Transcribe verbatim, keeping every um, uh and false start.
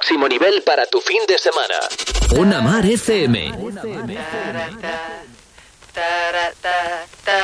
máximo nivel para tu fin de semana. Una Mar F M.